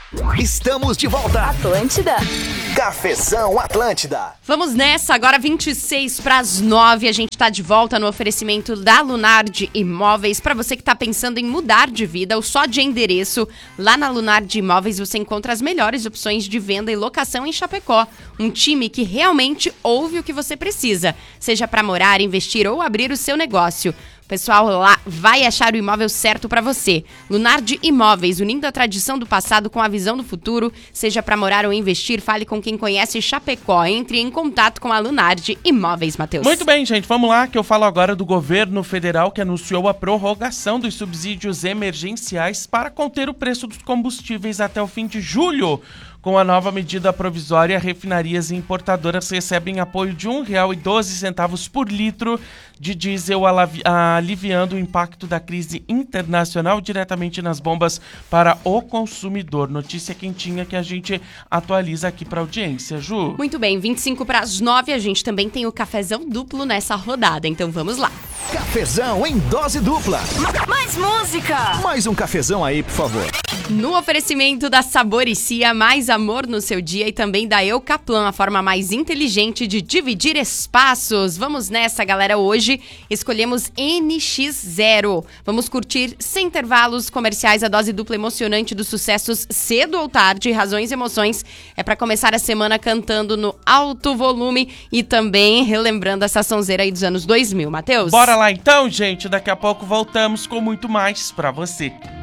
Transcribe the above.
Estamos de volta. Atlântida. Cafezão Atlântida. Vamos nessa, agora 8:26 a gente tá de volta no oferecimento da Lunardi Imóveis. Para você que tá pensando em mudar de vida ou só de endereço, lá na Lunardi Imóveis você encontra as melhores opções de venda e locação em Chapecó. Um time que realmente ouve o que você precisa, seja para morar, investir ou abrir o seu negócio. O pessoal lá vai achar o imóvel certo para você. Lunardi Imóveis, unindo a tradição do passado com a visão do futuro. Seja para morar ou investir, fale com quem conhece Chapecó. Entre em contato com a Lunardi Imóveis, Matheus. Muito bem, gente. Vamos lá, que eu falo agora do governo federal que anunciou a prorrogação dos subsídios emergenciais para conter o preço dos combustíveis até o fim de julho. Com a nova medida provisória, refinarias e importadoras recebem apoio de R$ 1,12 por litro de diesel, aliviando o impacto da crise internacional diretamente nas bombas para o consumidor. Notícia quentinha que a gente atualiza aqui para a audiência, Ju. Muito bem, 8:25 a gente também tem o cafezão duplo nessa rodada, então vamos lá. Cafezão em dose dupla. Mais música. Mais um cafezão aí, por favor. No oferecimento da Saboricia, mais amor no seu dia, e também da Eucaplan, a forma mais inteligente de dividir espaços. Vamos nessa, galera. Hoje escolhemos NX0. Vamos curtir sem intervalos comerciais a dose dupla emocionante dos sucessos cedo ou tarde. Razões e emoções é para começar a semana cantando no alto volume e também relembrando essa sonzeira aí dos anos 2000, Matheus. Bora lá então, gente. Daqui a pouco voltamos com muito mais pra você.